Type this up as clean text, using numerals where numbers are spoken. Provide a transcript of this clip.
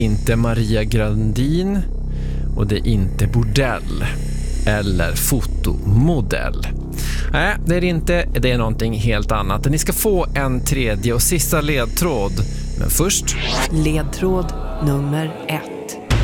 inte Maria Grandin och det är inte bordell eller fotomodell. Nej, det är inte. Det är någonting helt annat. Ni ska få en tredje och sista ledtråd. Men först... Ledtråd nummer 1.